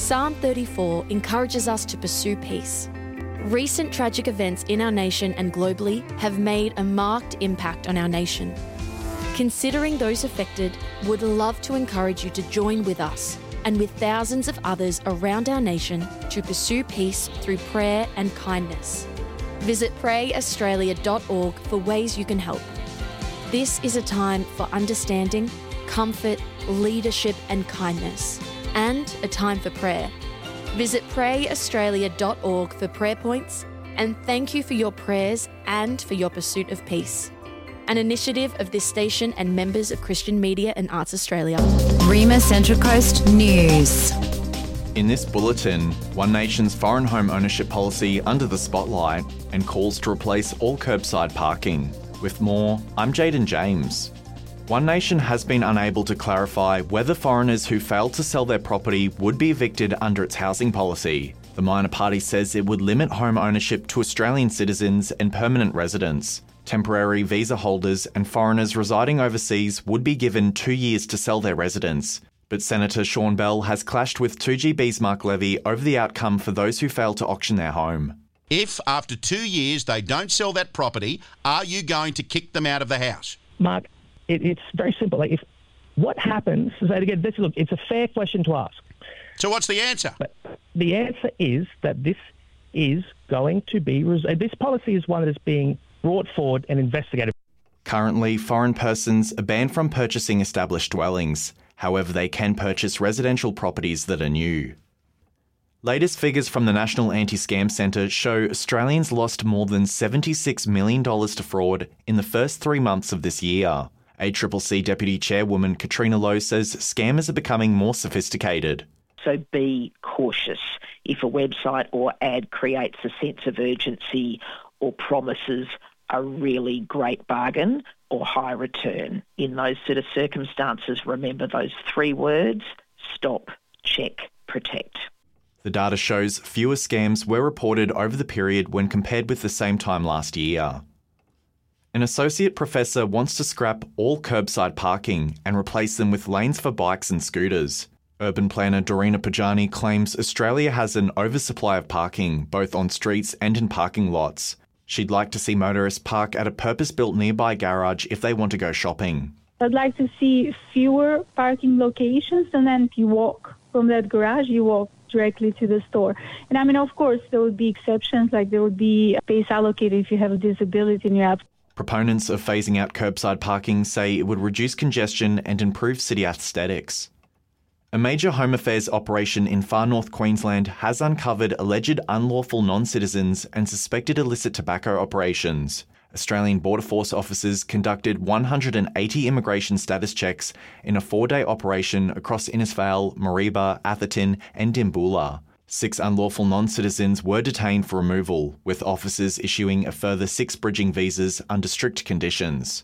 Psalm 34 encourages us to pursue peace. Recent tragic events in our nation and globally have made a marked impact on our nation. Considering those affected, would love to encourage you to join with us and with thousands of others around our nation to pursue peace through prayer and kindness. Visit prayaustralia.org for ways you can help. This is a time for understanding, comfort, leadership and kindness, and a time for prayer. Visit prayaustralia.org for prayer points, and thank you for your prayers and for your pursuit of peace. An initiative of this station and members of Christian Media and Arts Australia. Rima Central Coast News. In this bulletin, One Nation's foreign home ownership policy under the spotlight and calls to replace all curbside parking. With more, I'm Jaden James. One Nation has been unable to clarify whether foreigners who failed to sell their property would be evicted under its housing policy. The minor party says it would limit home ownership to Australian citizens and permanent residents. Temporary visa holders and foreigners residing overseas would be given 2 years to sell their residence. But Senator Sean Bell has clashed with 2GB's Mark Levy over the outcome for those who fail to auction their home. If after 2 years they don't sell that property, are you going to kick them out of the house? Mark, it's very simple. Like, what happens, look, it's a fair question to ask. So what's the answer? But the answer is that this is going to be, this policy is one that is being brought forward and investigated. Currently, foreign persons are banned from purchasing established dwellings. However, they can purchase residential properties that are new. Latest figures from the National Anti-Scam Centre show Australians lost more than $76 million to fraud in the first 3 months of this year. ACCC Deputy Chairwoman Katrina Lowe says scammers are becoming more sophisticated. So be cautious. If a website or ad creates a sense of urgency or promises a really great bargain or high return, in those sort of circumstances, remember those 3 words: stop, check, protect. The data shows fewer scams were reported over the period when compared with the same time last year. An associate professor wants to scrap all curbside parking and replace them with lanes for bikes and scooters. Urban planner Dorina Pajani claims Australia has an oversupply of parking, both on streets and in parking lots. She'd like to see motorists park at a purpose-built nearby garage if they want to go shopping. I'd like to see fewer parking locations, and then if you walk from that garage, you walk directly to the store. And I mean, of course, there would be exceptions, like there would be space allocated if you have a disability in your app. Proponents of phasing out curbside parking say it would reduce congestion and improve city aesthetics. A major Home Affairs operation in far north Queensland has uncovered alleged unlawful non-citizens and suspected illicit tobacco operations. Australian Border Force officers conducted 180 immigration status checks in a 4-day operation across Innisfail, Mareeba, Atherton and Dimboola. 6 unlawful non-citizens were detained for removal, with officers issuing a further 6 bridging visas under strict conditions.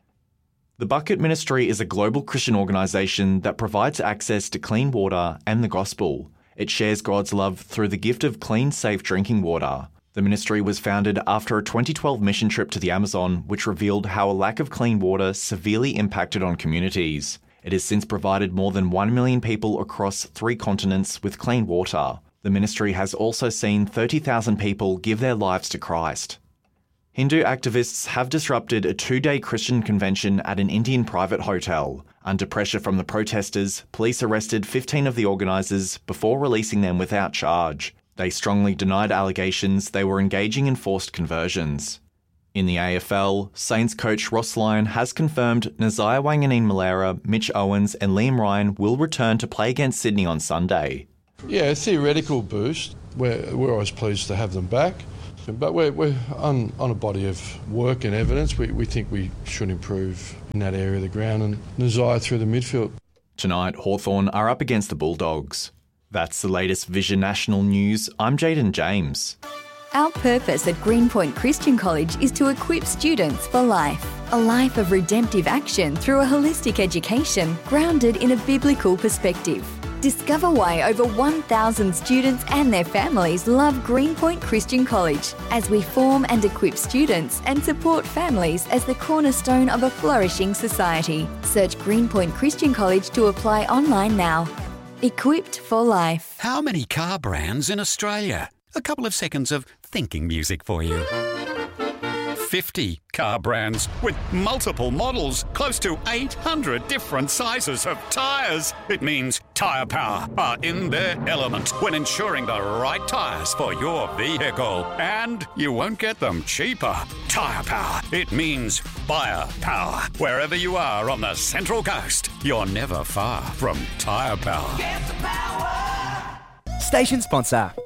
The Bucket Ministry is a global Christian organisation that provides access to clean water and the gospel. It shares God's love through the gift of clean, safe drinking water. The ministry was founded after a 2012 mission trip to the Amazon, which revealed how a lack of clean water severely impacted on communities. It has since provided more than 1 million people across 3 continents with clean water. The ministry has also seen 30,000 people give their lives to Christ. Hindu activists have disrupted a 2-day Christian convention at an Indian private hotel. Under pressure from the protesters, police arrested 15 of the organisers before releasing them without charge. They strongly denied allegations they were engaging in forced conversions. In the AFL, Saints coach Ross Lyon has confirmed Nazaya Wanganeen-Malera, Mitch Owens and Liam Ryan will return to play against Sydney on Sunday. Yeah, a theoretical boost. We're always pleased to have them back. But we're on a body of work and evidence. We think we should improve in that area of the ground, and Nazaya through the midfield. Tonight, Hawthorn are up against the Bulldogs. That's the latest Vision National News. I'm Jaden James. Our purpose at Greenpoint Christian College is to equip students for life. A life of redemptive action through a holistic education grounded in a biblical perspective. Discover why over 1,000 students and their families love Greenpoint Christian College as we form and equip students and support families as the cornerstone of a flourishing society. Search Greenpoint Christian College to apply online now. Equipped for life. How many car brands in Australia? A couple of seconds of thinking music for you. 50 car brands with multiple models, close to 800 different sizes of tyres. It means Tyre Power are in their element when ensuring the right tyres for your vehicle. And you won't get them cheaper. Tyre Power, it means buyer power. Wherever you are on the Central Coast, you're never far from Tyre Power. Station sponsor,